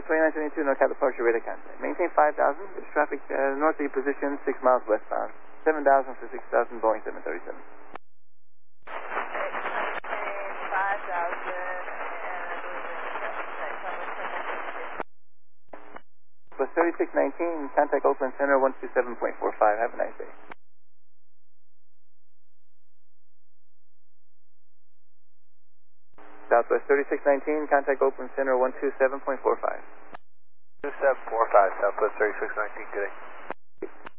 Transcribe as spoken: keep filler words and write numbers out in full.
twenty-nine seventy-two, NorCal departure, radar contact. Maintain five thousand. There's traffic uh, north of your position, six miles westbound. seven thousand for six thousand, Boeing seven thirty-seven. five thousand, and Plus thirty-six nineteen, contact Oakland Center one two seven point four five. Have a nice day. Southwest thirty-six nineteen, contact Oakland Center one two seven point four five. two seven four five, Southwest thirty-six nineteen, good day.